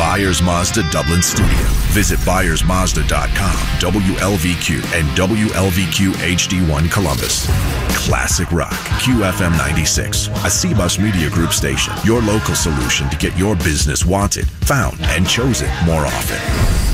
Byers Mazda Dublin studio. Visit ByersMazda.com, WLVQ, and WLVQ HD1 Columbus. Classic Rock, QFM 96, a C-Bus Media Group station. Your local solution to get your business wanted, found, and chosen more often.